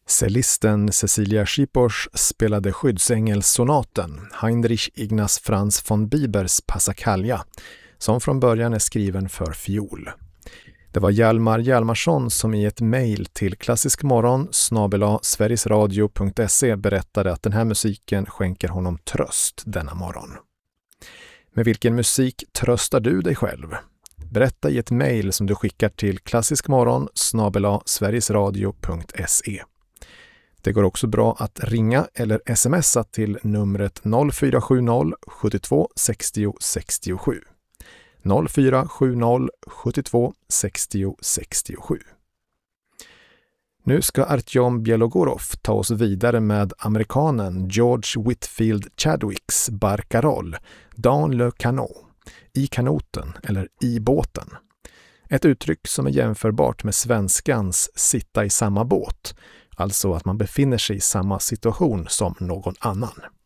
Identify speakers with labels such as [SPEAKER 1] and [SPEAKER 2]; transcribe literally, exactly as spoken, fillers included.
[SPEAKER 1] Cellisten Cecilia Schipors spelade skyddsängelssonaten, Heinrich Ignaz Franz von Bibers Passacaglia, som från början är skriven för fiol. Det var Hjalmar Hjalmarsson som i ett mejl till klassiskmorgon snabel-a sverigesradio punkt se berättade att den här musiken skänker honom tröst denna morgon. Med vilken musik tröstar du dig själv? Berätta i ett mejl som du skickar till klassiskmorgon snabel-a sverigesradio punkt se. Det går också bra att ringa eller smsa till numret noll fyra sju noll sju två sex noll sex sju. noll fyra sju noll sju två sex noll sex sju. Nu ska Artyom Bielogorov ta oss vidare med amerikanen George Whitfield Chadwicks Barcarolle, Dans le canot, i kanoten eller i båten. Ett uttryck som är jämförbart med svenskans sitta i samma båt, alltså att man befinner sig i samma situation som någon annan.